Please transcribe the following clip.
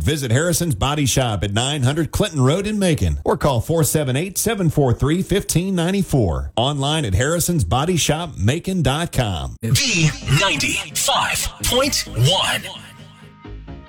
Visit Harrison's Body Shop at 900 Clinton Road in Macon or call 478-743-1594. Online at harrisonsbodyshopmacon.com. B95.1